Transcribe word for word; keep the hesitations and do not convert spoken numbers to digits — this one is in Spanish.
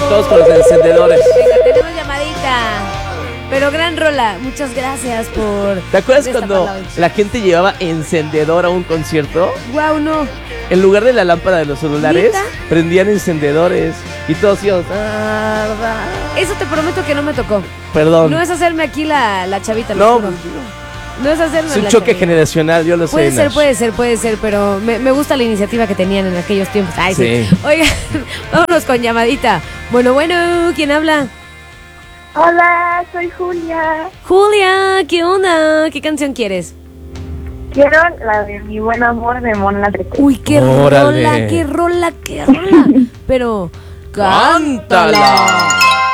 todos con los encendedores. Venga, tenemos llamadita. Pero gran rola, muchas gracias por... ¿Te acuerdas cuando la gente llevaba encendedor a un concierto? Wow, no. En lugar de la lámpara de los celulares, ¿Neta? prendían encendedores y todos íbamos. "Ah, ah". Eso te prometo que no me tocó. Perdón. No es hacerme aquí la, la chavita, lo No, juro. No es hacerme es un la choque chavita. generacional, yo lo sé. Puede ser, Nash. puede ser, puede ser, pero me, me gusta la iniciativa que tenían en aquellos tiempos. Ay, sí. Sí. Oigan, vámonos con llamadita. Bueno, bueno, ¿quién habla? Hola, soy Julia. Julia, ¿qué onda? ¿Qué canción quieres? Quiero la de Mi Buen Amor de Mon Laferte. Uy, qué Órale. rola, qué rola, qué rola. Pero cántala. ¡Cántala!